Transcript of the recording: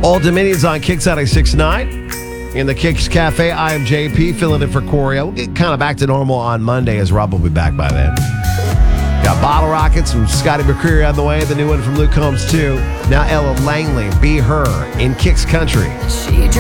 Old Dominion's on Kicks 96.9. In the Kicks Cafe, I am JP, filling in for Corey. We'll get kind of back to normal on Monday, as Rob will be back by then. Got Bottle Rockets from Scotty McCreery on the way. The new one from Luke Combs, too. Now Ella Langley, Be Her, in Kicks Country.